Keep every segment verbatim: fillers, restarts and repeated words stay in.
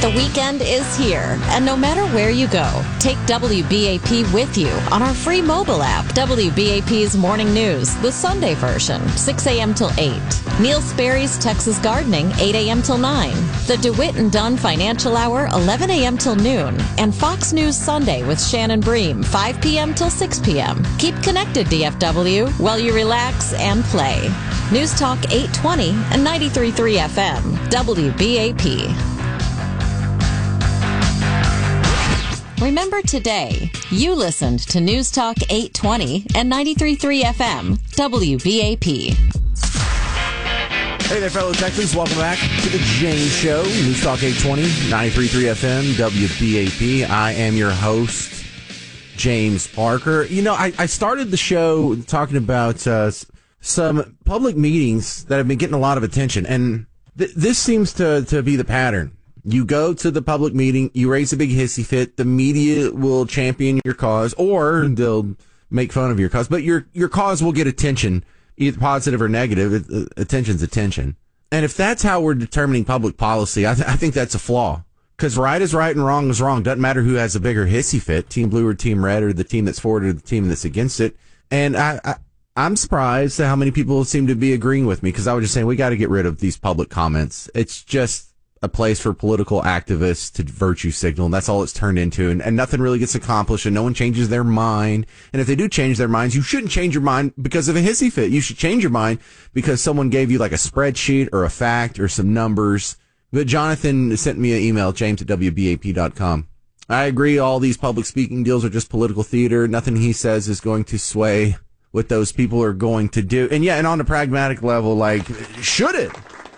The weekend is here, and no matter where you go, take W B A P with you on our free mobile app. W B A P's Morning News, the Sunday version, six a.m. till eight. Neil Sperry's Texas Gardening, eight a.m. till nine. The DeWitt and Dunn Financial Hour, eleven a.m. till noon. And Fox News Sunday with Shannon Bream, five p.m. till six p.m. Keep connected, D F W, while you relax and play. News Talk eight twenty and ninety-three point three F M, W B A P. Remember today, you listened to News Talk eight twenty and ninety-three point three F M, W B A P. Hey there, fellow Texans. Welcome back to the James Show. News Talk eight twenty, ninety-three point three F M, W B A P. I am your host, James Parker. You know, I, I started the show talking about uh, some public meetings that have been getting a lot of attention, and th- this seems to, to be the pattern. You go to the public meeting, you raise a big hissy fit, the media will champion your cause, or they'll make fun of your cause, but your your cause will get attention, either positive or negative. Attention's attention. And if that's how we're determining public policy, I, th- I think that's a flaw. Because right is right and wrong is wrong. Doesn't matter who has a bigger hissy fit, Team Blue or Team Red, or the team that's for it or the team that's against it. And I, I, I'm surprised at how many people seem to be agreeing with me, because I was just saying we got to get rid of these public comments. It's just a place for political activists to virtue signal, and that's all it's turned into, and, and nothing really gets accomplished, and no one changes their mind. And if they do change their minds, you shouldn't change your mind because of a hissy fit. You should change your mind because someone gave you like a spreadsheet or a fact or some numbers. But Jonathan sent me an email, james at W B A P dot com. I agree, all these public speaking deals are just political theater. Nothing he says is going to sway what those people are going to do. And yeah, and on a pragmatic level, like, should it?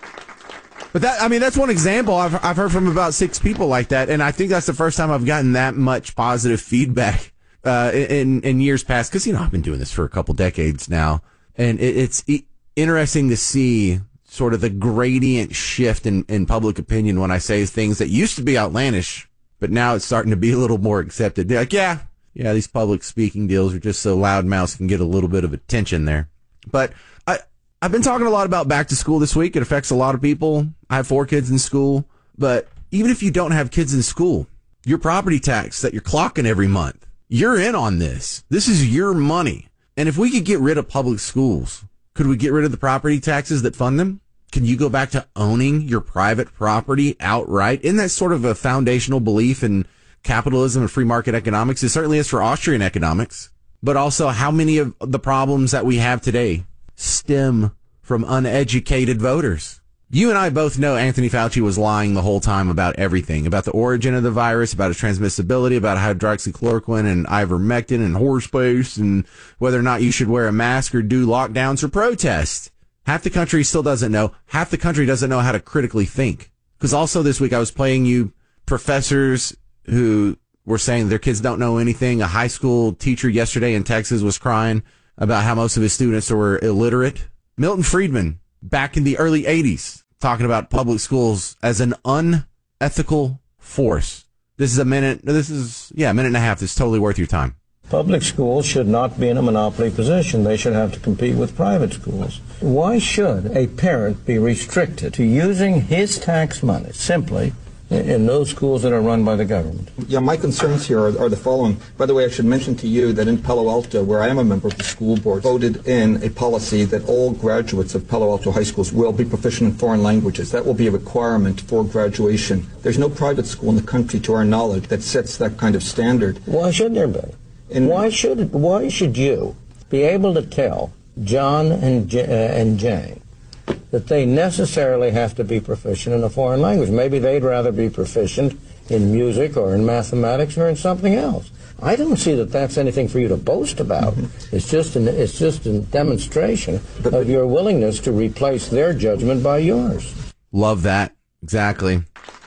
But that, I mean, that's one example. I've I've heard from about six people like that, and I think that's the first time I've gotten that much positive feedback uh, in in years past. Because, you know, I've been doing this for a couple decades now, and it, it's e- interesting to see sort of the gradient shift in, in public opinion when I say things that used to be outlandish, but now it's starting to be a little more accepted. They're like, yeah, yeah, these public speaking deals are just so loudmouth can get a little bit of attention there. But I. I've been talking a lot about back to school this week. It affects a lot of people. I have four kids in school, but even if you don't have kids in school, your property tax that you're clocking every month, you're in on this. This is your money. And if we could get rid of public schools, could we get rid of the property taxes that fund them? Can you go back to owning your private property outright? Isn't that sort of a foundational belief in capitalism and free market economics? It certainly is for Austrian economics. But also, how many of the problems that we have today stem from uneducated voters? You and I both know Anthony Fauci was lying the whole time about everything, about the origin of the virus, about its transmissibility, about hydroxychloroquine and ivermectin and horse paste, and whether or not you should wear a mask or do lockdowns or protest. Half the country still doesn't know. Half the country doesn't know how to critically think. Because also this week I was playing you professors who were saying their kids don't know anything. A high school teacher yesterday in Texas was crying about how most of his students were illiterate. Milton Friedman, back in the early eighties, talking about public schools as an unethical force. This is a minute, this is, yeah, a minute and a half. This is totally worth your time. Public schools should not be in a monopoly position. They should have to compete with private schools. Why should a parent be restricted to using his tax money simply in those schools that are run by the government? Yeah, my concerns here are, are the following. By the way, I should mention to you that in Palo Alto, where I am a member of the school board, voted in a policy that all graduates of Palo Alto high schools will be proficient in foreign languages. That will be a requirement for graduation. There's no private school in the country, to our knowledge, that sets that kind of standard. Why should there be? In, why should why should you be able to tell John and J- uh, and Jane that they necessarily have to be proficient in a foreign language? Maybe they'd rather be proficient in music or in mathematics or in something else. I don't see that that's anything for you to boast about. Mm-hmm. It's just an it's just a demonstration but, of your willingness to replace their judgment by yours. Love that. Exactly.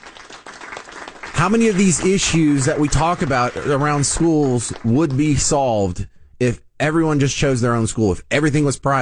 How many of these issues that we talk about around schools would be solved if everyone just chose their own school, if everything was private?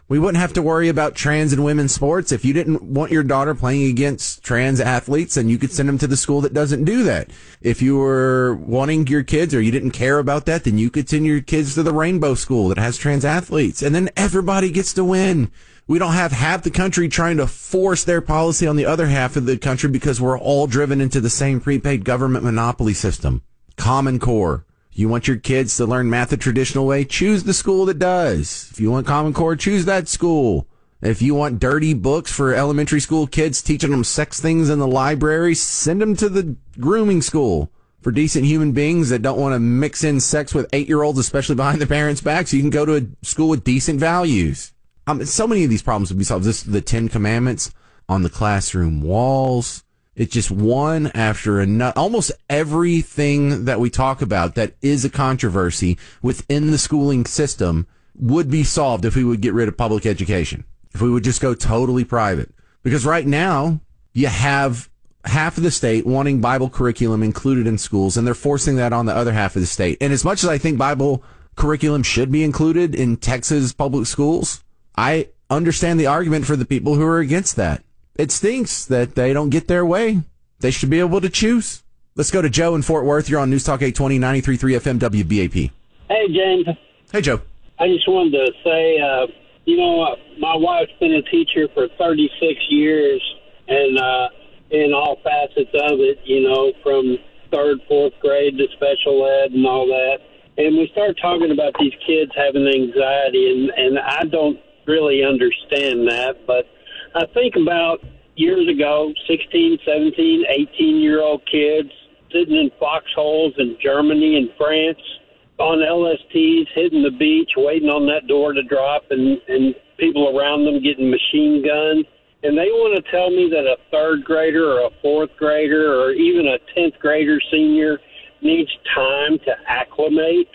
We wouldn't have to worry about trans and women's sports. If you didn't want your daughter playing against trans athletes, then you could send them to the school that doesn't do that. If you were wanting your kids or you didn't care about that, then you could send your kids to the Rainbow School that has trans athletes. And then everybody gets to win. We don't have half the country trying to force their policy on the other half of the country because we're all driven into the same prepaid government monopoly system. Common Core. You want your kids to learn math the traditional way? Choose the school that does. If you want Common Core, choose that school. If you want dirty books for elementary school kids teaching them sex things in the library, send them to the grooming school. For decent human beings that don't want to mix in sex with eight-year-olds, especially behind their parents' backs, you can go to a school with decent values. Um, so many of these problems would be solved. This, the Ten Commandments on the classroom walls. It's just one after another. Almost everything that we talk about that is a controversy within the schooling system would be solved if we would get rid of public education, if we would just go totally private. Because right now, you have half of the state wanting Bible curriculum included in schools, and they're forcing that on the other half of the state. And as much as I think Bible curriculum should be included in Texas public schools, I understand the argument for the people who are against that. It stinks that they don't get their way. They should be able to choose. Let's go to Joe in Fort Worth. You're on News Talk eight twenty, ninety-three point three F M W B A P. Hey, James. Hey, Joe. I just wanted to say, uh, you know, uh, my wife's been a teacher for thirty-six years, and uh, in all facets of it, you know, from third, fourth grade to special ed and all that. And we start talking about these kids having anxiety, and, and I don't really understand that, but I think about years ago, sixteen, seventeen, eighteen-year-old kids sitting in foxholes in Germany and France on L S Ts, hitting the beach, waiting on that door to drop, and, and people around them getting machine gunned. And they want to tell me that a third grader or a fourth grader or even a tenth grader senior needs time to acclimate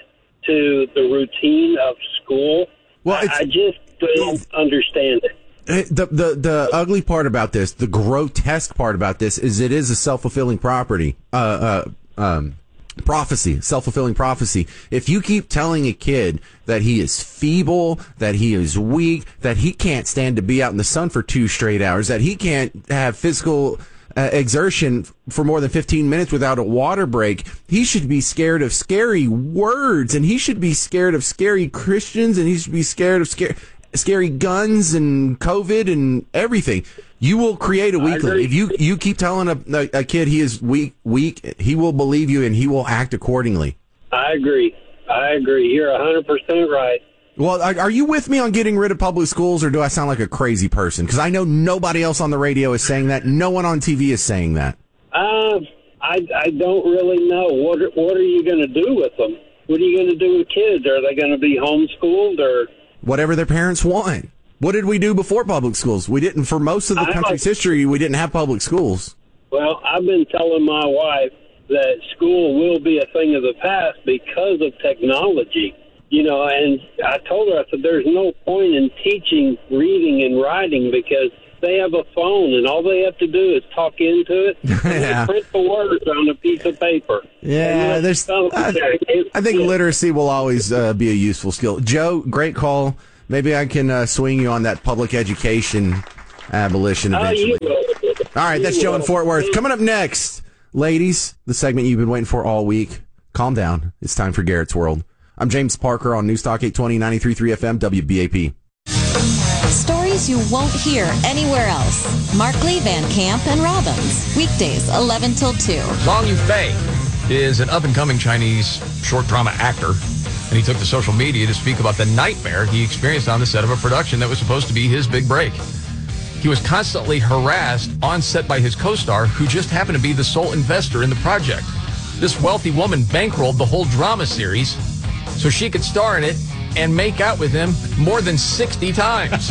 to the routine of school. Well, it's, I just don't understand it. The, the the ugly part about this, the grotesque part about this, is it is a self-fulfilling property, uh, uh, um, prophecy, self-fulfilling prophecy. If you keep telling a kid that he is feeble, that he is weak, that he can't stand to be out in the sun for two straight hours, that he can't have physical uh, exertion for more than fifteen minutes without a water break, he should be scared of scary words, and he should be scared of scary Christians, and he should be scared of scary... scary guns and COVID and everything. You will create a weakling. If you, you keep telling a, a, a kid he is weak, weak, he will believe you and he will act accordingly. I agree. I agree. You're one hundred percent right. Well, are you with me on getting rid of public schools, or do I sound like a crazy person? Because I know nobody else on the radio is saying that. No one on T V is saying that. Uh, I, I don't really know. What, what are you going to do with them? What are you going to do with kids? Are they going to be homeschooled or... whatever their parents want. What did we do before public schools? We didn't, for most of the country's history, we didn't have public schools. Well, I've been telling my wife that school will be a thing of the past because of technology. You know, and I told her, I said, there's no point in teaching reading and writing because they have a phone and all they have to do is talk into it and yeah. print the words on a piece of paper. Yeah, there's. I, I think literacy will always uh, be a useful skill. Joe, great call. Maybe I can uh, swing you on that public education abolition eventually. Oh, you will. All right, that's you Joe will. in Fort Worth. Coming up next, ladies, the segment you've been waiting for all week. Calm down. It's time for Garrett's World. I'm James Parker on News Talk eight twenty, ninety-three point three F M, W B A P. Stories you won't hear anywhere else. Markley, Van Camp, and Robbins. Weekdays, eleven till two. Zhang Yufei is an up-and-coming Chinese short drama actor, and he took to social media to speak about the nightmare he experienced on the set of a production that was supposed to be his big break. He was constantly harassed on set by his co-star, who just happened to be the sole investor in the project. This wealthy woman bankrolled the whole drama series so she could star in it and make out with him more than sixty times.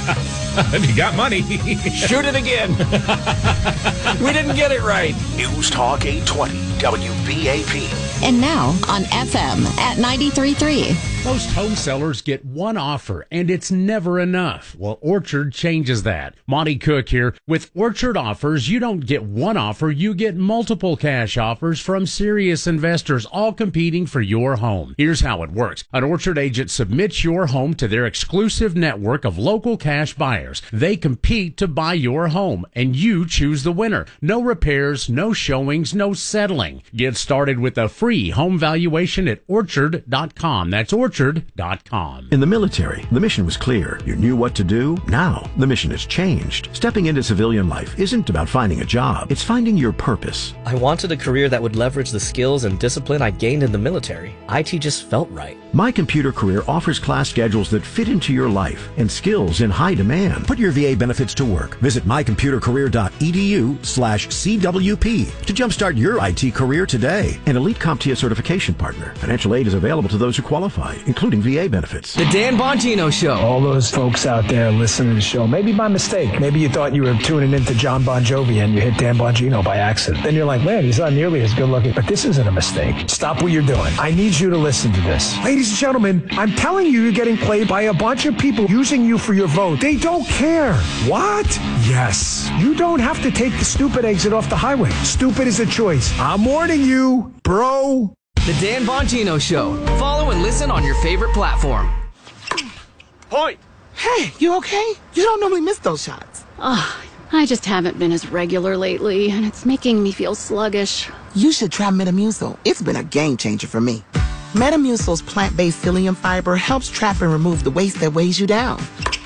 And he got money. Shoot it again. We didn't get it right. News Talk eight twenty, W B A P. And now on F M at ninety-three point three. Most home sellers get one offer, and it's never enough. Well, Orchard changes that. Monty Cook here. With Orchard offers, you don't get one offer, you get multiple cash offers from serious investors, all competing for your home. Here's how it works. An Orchard agent submits your home to their exclusive network of local cash buyers. They compete to buy your home, and you choose the winner. No repairs, no showings, no settling. Get started with a free home valuation at orchard dot com. That's orchard dot com. In the military, the mission was clear. You knew what to do. Now, the mission has changed. Stepping into civilian life isn't about finding a job. It's finding your purpose. I wanted a career that would leverage the skills and discipline I gained in the military. I T just felt right. My Computer Career offers class schedules that fit into your life and skills in high demand. Put your V A benefits to work. Visit my computer career dot e d u slash C W P to jumpstart your I T career today. An Elite CompTIA certification partner. Financial aid is available to those who qualify, including V A benefits. The Dan Bongino Show. All those folks out there listening to the show, maybe by mistake. Maybe you thought you were tuning into John Bon Jovi and you hit Dan Bongino by accident. Then you're like, man, he's not nearly as good looking. But this isn't a mistake. Stop what you're doing. I need you to listen to this. Ladies and gentlemen, I'm telling you, you're getting played by a bunch of people using you for your vote. They don't care. What? Yes. You don't have to take the stupid exit off the highway. Stupid is a choice. I'm warning you, bro. The Dan Bongino Show. Follow and listen on your favorite platform. Point. Hey, you okay? You don't normally miss those shots. Oh, I just haven't been as regular lately, and it's making me feel sluggish. You should try Metamucil. It's been a game changer for me. Metamucil's plant-based psyllium fiber helps trap and remove the waste that weighs you down.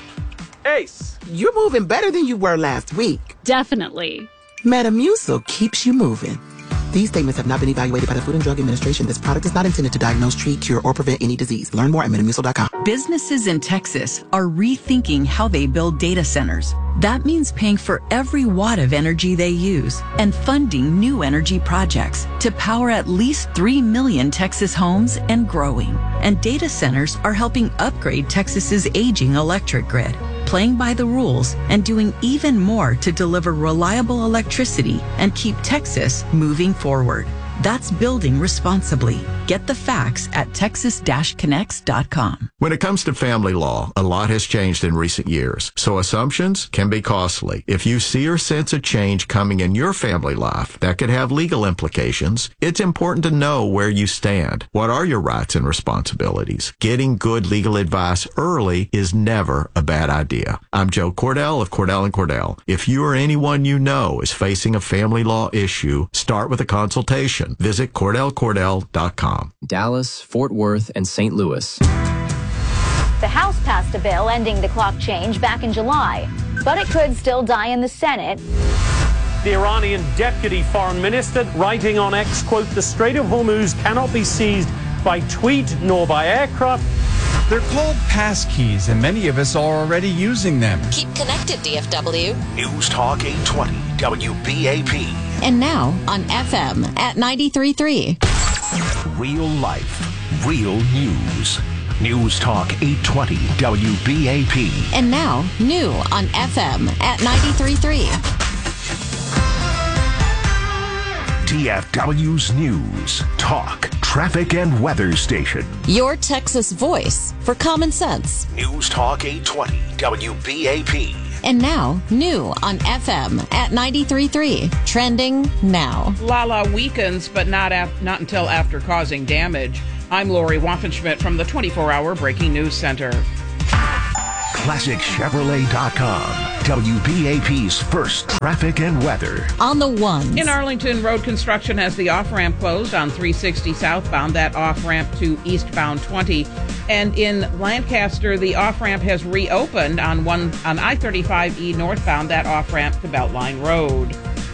Ace, you're moving better than you were last week. Definitely. Metamucil keeps you moving. These statements have not been evaluated by the Food and Drug Administration. This product is not intended to diagnose, treat, cure, or prevent any disease. Learn more at metamucil dot com. Businesses in Texas are rethinking how they build data centers. That means paying for every watt of energy they use and funding new energy projects to power at least three million Texas homes and growing. And data centers are helping upgrade Texas's aging electric grid, playing by the rules and doing even more to deliver reliable electricity and keep Texas moving forward. That's building responsibly. Get the facts at texas dash connects dot com. When it comes to family law, a lot has changed in recent years, so assumptions can be costly. If you see or sense a change coming in your family life that could have legal implications, it's important to know where you stand. What are your rights and responsibilities? Getting good legal advice early is never a bad idea. I'm Joe Cordell of Cordell and Cordell. If you or anyone you know is facing a family law issue, start with a consultation. Visit cordell cordell dot com. Dallas, Fort Worth, and Saint Louis. The House passed a bill ending the clock change back in July, but it could still die in the Senate. The Iranian deputy foreign minister writing on X, quote, "The Strait of Hormuz cannot be seized by tweet nor by aircraft." They're called passkeys, and many of us are already using them. Keep connected, D F W. News Talk eight twenty W B A P. And now on F M at ninety-three point three. Real life, real news. News Talk eight twenty W B A P. And now, new on F M at ninety-three point three. T F W's News, Talk, Traffic and Weather Station. Your Texas voice for common sense. News Talk eight twenty W B A P. And now, new on F M at ninety-three point three. Trending now. Lala weakens, but not af- not until after causing damage. I'm Lori Waffenschmidt from the twenty-four hour Breaking News Center. Classic Chevrolet dot com. W B A P's first traffic and weather. On the ones. In Arlington, road construction has the off-ramp closed on three sixty southbound, that off-ramp to eastbound twenty. And in Lancaster, the off-ramp has reopened on one on I thirty-five E northbound, that off-ramp to Beltline Road.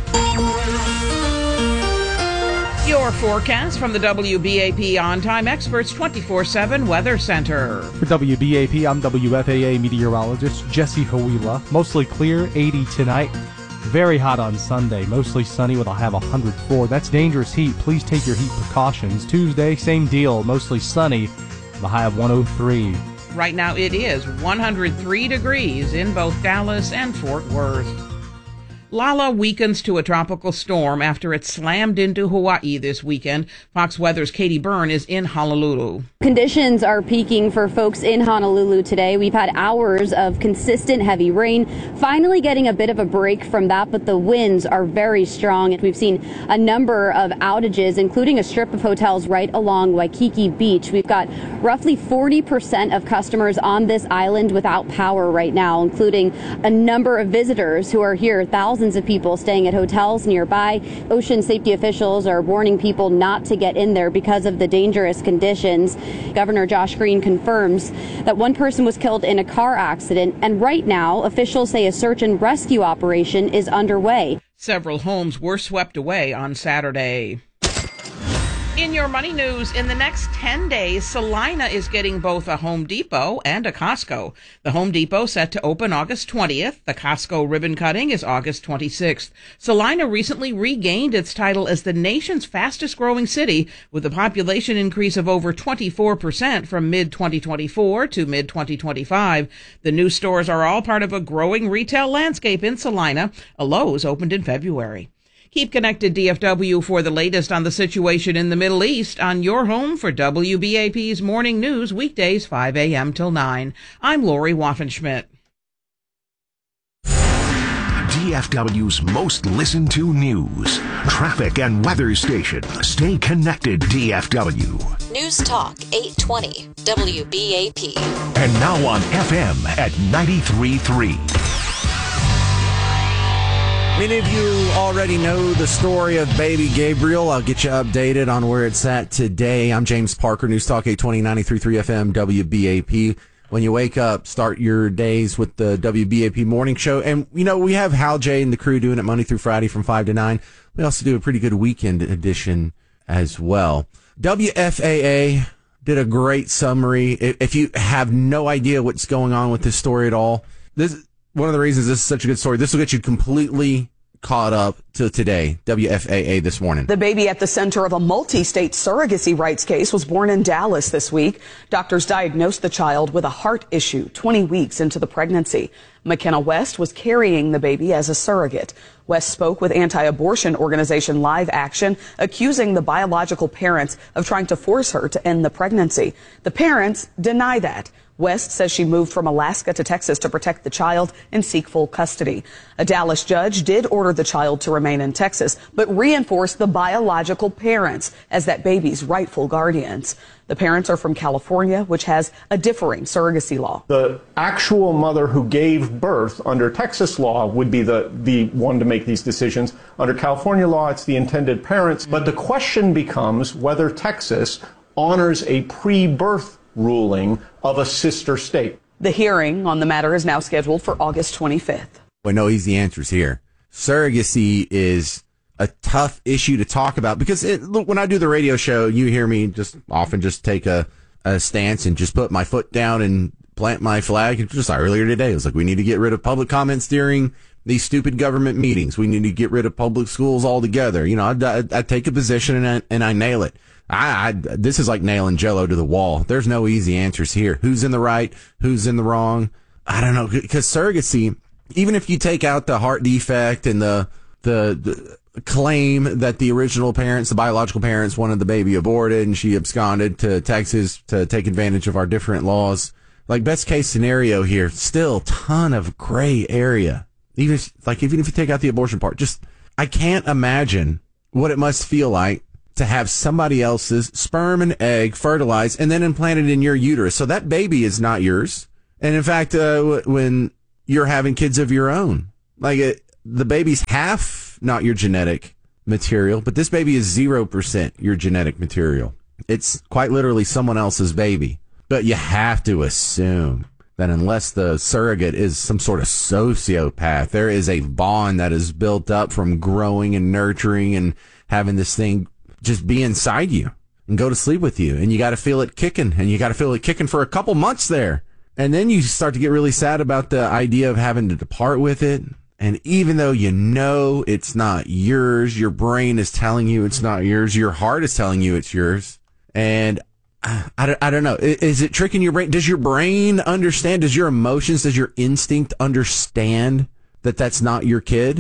Your forecast from the W B A P On-Time Experts twenty-four seven Weather Center. For W B A P, I'm W F A A meteorologist Jesse Hawila. Mostly clear, eighty tonight. Very hot on Sunday. Mostly sunny with a high of one hundred four. That's dangerous heat. Please take your heat precautions. Tuesday, same deal. Mostly sunny with a high of one oh three. Right now it is one hundred three degrees in both Dallas and Fort Worth. Lala weakens to a tropical storm after it slammed into Hawaii this weekend. Fox Weather's Katie Byrne is in Honolulu. Conditions are peaking for folks in Honolulu today. We've had hours of consistent heavy rain, finally getting a bit of a break from that, but the winds are very strong. We've seen a number of outages, including a strip of hotels right along Waikiki Beach. We've got roughly forty percent of customers on this island without power right now, including a number of visitors who are here, thousands of people staying at hotels nearby. Ocean safety officials are warning people not to get in there because of the dangerous conditions. Governor Josh Green confirms that one person was killed in a car accident, and right now officials say a search and rescue operation is underway. Several homes were swept away on Saturday. In your money news, in the next ten days, Salina is getting both a Home Depot and a Costco. The Home Depot set to open August twentieth. The Costco ribbon cutting is August twenty-sixth. Salina recently regained its title as the nation's fastest growing city, with a population increase of over twenty-four percent from mid twenty twenty-four to mid twenty twenty-five. The new stores are all part of a growing retail landscape in Salina. A Lowe's opened in February. Keep connected, D F W, for the latest on the situation in the Middle East on your home for W B A P's Morning News, weekdays five a.m. till nine. I'm Lori Waffenschmidt. D F W's most listened to news, traffic and weather station. Stay connected, D F W. News Talk eight twenty W B A P. And now on F M at ninety-three point three. Many of you already know the story of baby Gabriel. I'll get you updated on where it's at today. I'm James Parker, News Talk eight twenty, ninety-three point three F M, W B A P. When you wake up, start your days with the W B A P Morning Show. And, you know, we have Hal J and the crew doing it Monday through Friday from five to nine. We also do a pretty good weekend edition as well. W F A A did a great summary. If you have no idea what's going on with this story at all, this one of the reasons this is such a good story. This will get you completely caught up to today. W F A A this morning. The baby at the center of a multi-state surrogacy rights case was born in Dallas this week. Doctors diagnosed the child with a heart issue twenty weeks into the pregnancy. McKenna West was carrying the baby as a surrogate. West spoke with anti-abortion organization Live Action, accusing the biological parents of trying to force her to end the pregnancy. The parents deny that. West says she moved from Alaska to Texas to protect the child and seek full custody. A Dallas judge did order the child to remain in Texas, but reinforced the biological parents as that baby's rightful guardians. The parents are from California, which has a differing surrogacy law. The actual mother who gave birth under Texas law would be the, the one to make these decisions. Under California law, it's the intended parents. But the question becomes whether Texas honors a pre-birth ruling of a sister state. The hearing on the matter is now scheduled for August twenty-fifth. Well, no easy answers here. Surrogacy is a tough issue to talk about because it, look, when I do the radio show, you hear me just often just take a, a stance and just put my foot down and plant my flag. Just like earlier today, it was like, we need to get rid of public comments during these stupid government meetings. We need to get rid of public schools altogether. You know, I, I, I take a position and I, and I nail it. I, I, this is like nailing Jello to the wall. There's no easy answers here. Who's in the right? Who's in the wrong? I don't know. Because surrogacy, even if you take out the heart defect and the, the, the claim that the original parents, the biological parents, wanted the baby aborted and she absconded to Texas to take advantage of our different laws. Like, best case scenario here, still ton of gray area. Even if, like, even if you take out the abortion part, just, I can't imagine what it must feel like to have somebody else's sperm and egg fertilized and then implanted in your uterus. So that baby is not yours. And in fact, uh, w- when you're having kids of your own, like it, the baby's half not your genetic material, but this baby is zero percent your genetic material. It's quite literally someone else's baby. But you have to assume that unless the surrogate is some sort of sociopath, there is a bond that is built up from growing and nurturing and having this thing just be inside you and go to sleep with you. And you got to feel it kicking, and you got to feel it kicking for a couple months there. And then you start to get really sad about the idea of having to depart with it. And even though you know it's not yours, your brain is telling you it's not yours. Your heart is telling you it's yours. And I, I, I don't know. Is it tricking your brain? Does your brain understand? Does your emotions, does your instinct understand that that's not your kid?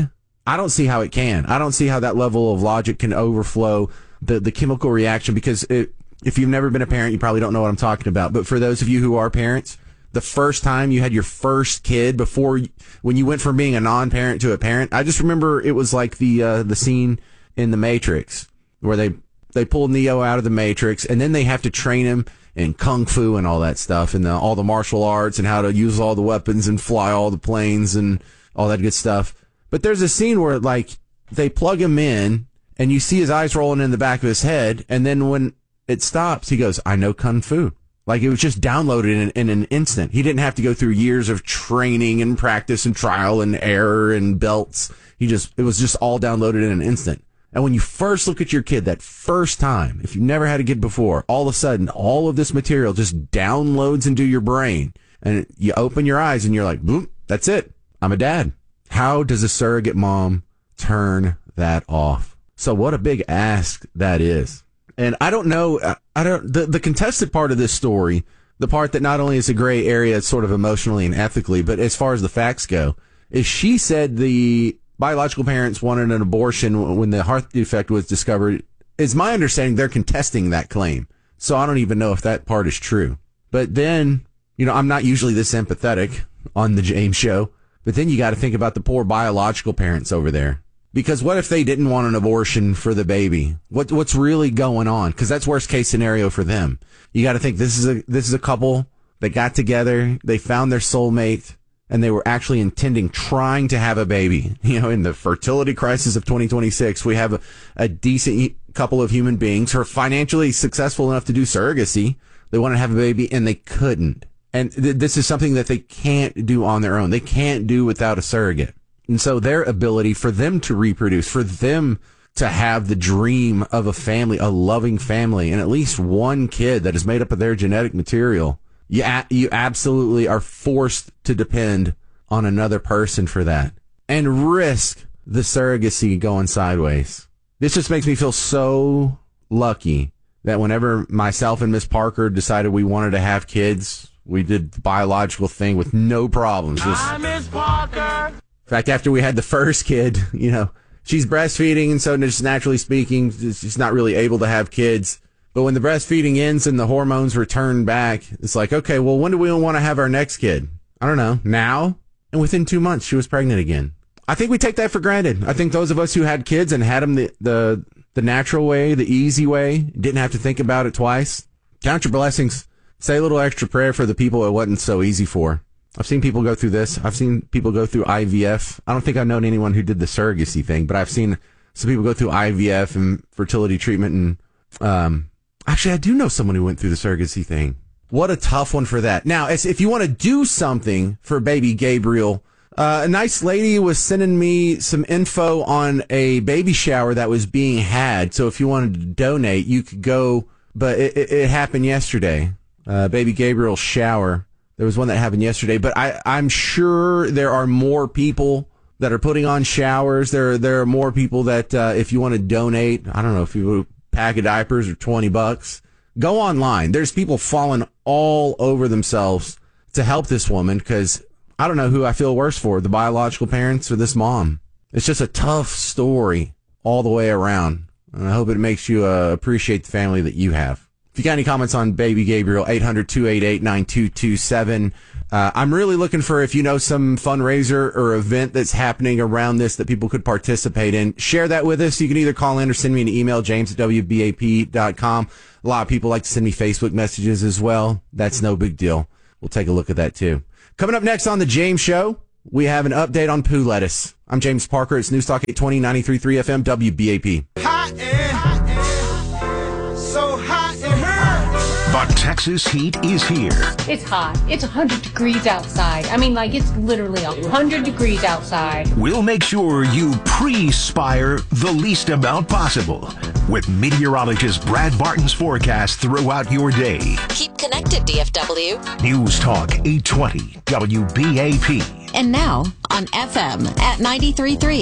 I don't see how it can. I don't see how that level of logic can overflow the, the chemical reaction, because it, if you've never been a parent, you probably don't know what I'm talking about. But for those of you who are parents, the first time you had your first kid, before, when you went from being a non-parent to a parent, I just remember it was like the uh, the scene in The Matrix where they, they pulled Neo out of the Matrix, and then they have to train him in kung fu and all that stuff, and the, all the martial arts, and how to use all the weapons and fly all the planes and all that good stuff. But there's a scene where, like, they plug him in, and you see his eyes rolling in the back of his head, and then when it stops, he goes, I know kung fu. Like, it was just downloaded in, in an instant. He didn't have to go through years of training and practice and trial and error and belts. He just, it was just all downloaded in an instant. And when you first look at your kid that first time, if you've never had a kid before, all of a sudden, all of this material just downloads into your brain, and you open your eyes and you're like, boom, that's it. I'm a dad. How does a surrogate mom turn that off? So what a big ask that is. And I don't know, I don't, the, the contested part of this story, the part that not only is a gray area sort of emotionally and ethically, but as far as the facts go, is she said the biological parents wanted an abortion when the heart defect was discovered. Is my understanding they're contesting that claim. So I don't even know if that part is true. But then, you know, I'm not usually this empathetic on the James Show. But then you got to think about the poor biological parents over there. Because what if they didn't want an abortion for the baby? What what's really going on? Because that's worst case scenario for them. You got to think this is a this is a couple that got together, they found their soulmate, and they were actually intending, trying to have a baby. You know, in the fertility crisis of twenty twenty-six, we have a, a decent couple of human beings who are financially successful enough to do surrogacy. They want to have a baby, and they couldn't. And th- this is something that they can't do on their own. They can't do without a surrogate. And so their ability for them to reproduce, for them to have the dream of a family, a loving family, and at least one kid that is made up of their genetic material, you, a- you absolutely are forced to depend on another person for that and risk the surrogacy going sideways. This just makes me feel so lucky that whenever myself and Miss Parker decided we wanted to have kids, we did the biological thing with no problems. Just, I miss Parker. In fact, after we had the first kid, you know, she's breastfeeding, and so just naturally speaking, she's not really able to have kids. But when the breastfeeding ends and the hormones return back, it's like, okay, well, when do we want to have our next kid? I don't know, now? And within two months, she was pregnant again. I think we take that for granted. I think those of us who had kids and had them the, the, the natural way, the easy way, didn't have to think about it twice. Count your blessings. Say a little extra prayer for the people it wasn't so easy for. I've seen people go through this. I've seen people go through I V F. I don't think I've known anyone who did the surrogacy thing, but I've seen some people go through I V F and fertility treatment. And um, actually, I do know someone who went through the surrogacy thing. What a tough one for that. Now, as if you want to do something for baby Gabriel, uh, a nice lady was sending me some info on a baby shower that was being had. So if you wanted to donate, you could go, but it, it, it happened yesterday. Uh, baby Gabriel's shower. There was one that happened yesterday, but I, I'm sure there are more people that are putting on showers. There, there are more people that, uh, if you want to donate, I don't know, if you pack of diapers or twenty bucks, go online. There's people falling all over themselves to help this woman, because I don't know who I feel worse for, the biological parents or this mom. It's just a tough story all the way around. And I hope it makes you uh, appreciate the family that you have. If you got any comments on baby Gabriel, eight hundred, two eight eight, nine two two seven. Uh, I'm really looking for, if you know some fundraiser or event that's happening around this that people could participate in, share that with us. You can either call in or send me an email, james at w b a p dot com. A lot of people like to send me Facebook messages as well. That's no big deal. We'll take a look at that too. Coming up next on The James Show, we have an update on poo lettuce. I'm James Parker. It's News Talk eight twenty, ninety-three point three F M, W B A P. Hot air, hot air, so hot it hurts. The Texas heat is here. It's hot. It's one hundred degrees outside. I mean, like, it's literally one hundred degrees outside. We'll make sure you pre-spire the least amount possible with meteorologist Brad Barton's forecast throughout your day. Keep connected, D F W. News Talk eight twenty, W B A P. And now on F M at ninety-three point three.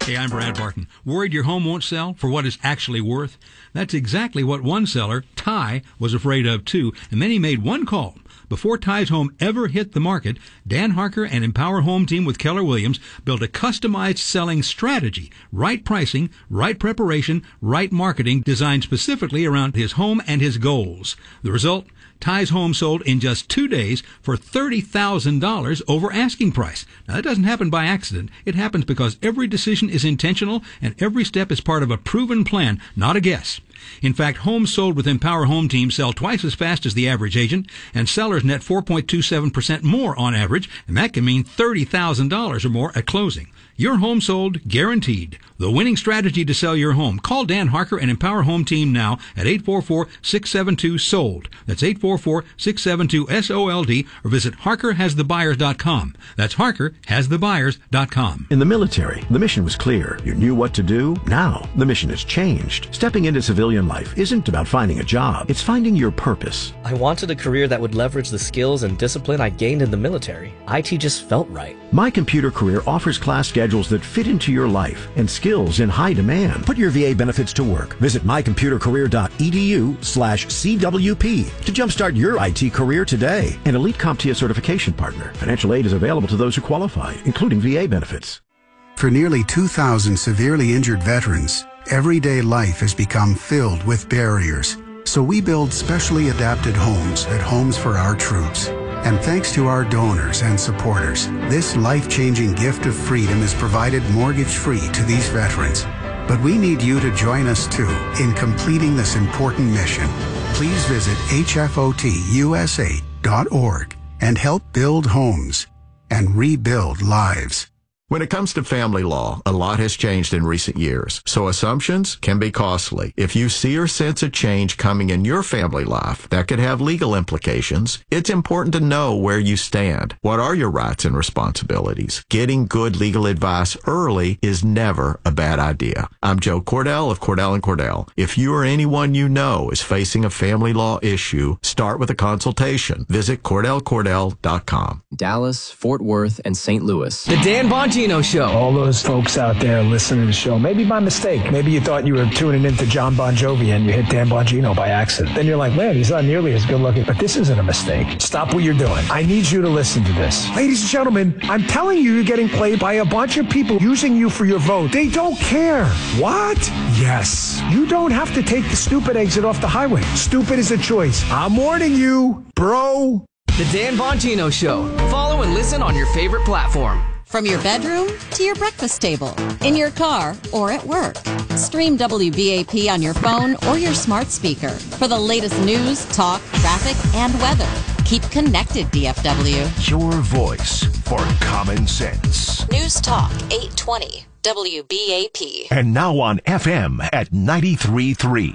Hey, I'm Brad Barton. Worried your home won't sell for what it's actually worth? That's exactly what one seller, Ty, was afraid of too, and then he made one call. Before Ty's home ever hit the market, Dan Harker and Empower Home Team with Keller Williams built a customized selling strategy. Right pricing, right preparation, right marketing designed specifically around his home and his goals. The result? Ty's home sold in just two days for thirty thousand dollars over asking price. Now, that doesn't happen by accident. It happens because every decision is intentional and every step is part of a proven plan, not a guess. In fact, homes sold with Empower Home Team sell twice as fast as the average agent, and sellers net four point two seven percent more on average, and that can mean thirty thousand dollars or more at closing. Your home sold, guaranteed. The winning strategy to sell your home. Call Dan Harker and Empower Home Team now at eight four four, six seven two, SOLD. That's eight four four, six seven two, S O L D, or visit harker has the buyers dot com. That's harker has the buyers dot com. In the military, the mission was clear. You knew what to do. Now, the mission has changed. Stepping into civilian life isn't about finding a job. It's finding your purpose. I wanted a career that would leverage the skills and discipline I gained in the military. I T just felt right. My Computer Career offers class schedules that fit into your life and skills in high demand. Put your V A benefits to work. Visit my computer career dot e d u slash C W P to jumpstart your I T career today. An Elite CompTIA certification partner. Financial aid is available to those who qualify, including V A benefits. For nearly two thousand severely injured veterans, everyday life has become filled with barriers. So we build specially adapted homes at Homes for Our Troops. And thanks to our donors and supporters, this life-changing gift of freedom is provided mortgage-free to these veterans. But we need you to join us too in completing this important mission. Please visit H F O T U S A dot org and help build homes and rebuild lives. When it comes to family law, a lot has changed in recent years, so assumptions can be costly. If you see or sense a change coming in your family life that could have legal implications, it's important to know where you stand. What are your rights and responsibilities? Getting good legal advice early is never a bad idea. I'm Joe Cordell of Cordell and Cordell. If you or anyone you know is facing a family law issue, start with a consultation. Visit cordell cordell dot com. Dallas, Fort Worth, and Saint Louis. The Dan Bongino Show. All those folks out there listening to the show, maybe by mistake. Maybe you thought you were tuning into John Bon Jovi and you hit Dan Bongino by accident. Then you're like, man, he's not nearly as good looking. But this isn't a mistake. Stop what you're doing. I need you to listen to this. Ladies and gentlemen, I'm telling you, you're getting played by a bunch of people using you for your vote. They don't care. What? Yes. You don't have to take the stupid exit off the highway. Stupid is a choice. I'm warning you, bro. The Dan Bongino Show. Follow and listen on your favorite platform. From your bedroom to your breakfast table, in your car or at work. Stream W B A P on your phone or your smart speaker for the latest news, talk, traffic, and weather. Keep connected, D F W. Your voice for common sense. News Talk eight twenty W B A P. And now on F M at ninety-three point three.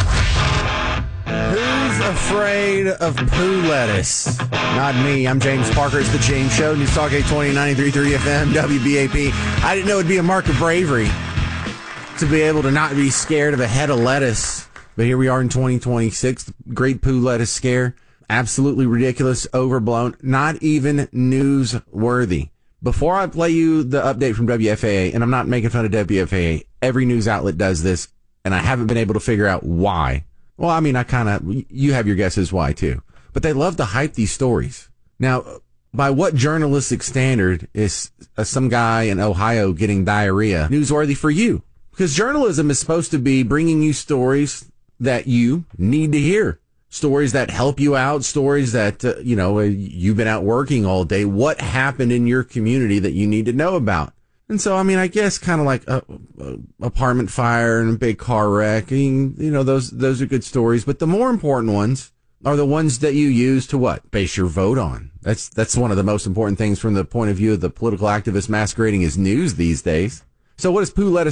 Who's afraid of poo lettuce? Not me. I'm James Parker. It's the James Show. News Talk eight twenty, ninety-three point three F M, W B A P. I didn't know it'd be a mark of bravery to be able to not be scared of a head of lettuce. But here we are in twenty twenty-six. The great poo lettuce scare. Absolutely ridiculous, overblown, not even newsworthy. Before I play you the update from W F A A, and I'm not making fun of W F A A, every news outlet does this, and I haven't been able to figure out why. Well, I mean, I kind of, you have your guesses why too. But they love to hype these stories. Now, by what journalistic standard is uh, some guy in Ohio getting diarrhea newsworthy for you? Because journalism is supposed to be bringing you stories that you need to hear. Stories that help you out, stories that, uh, you know, uh, you've been out working all day. What happened in your community that you need to know about? And so, I mean, I guess kind of like a, a apartment fire and a big car wreck, and, you know, those those are good stories. But the more important ones are the ones that you use to what? Base your vote on. That's that's one of the most important things from the point of view of the political activist masquerading as news these days. So what does poo lettuce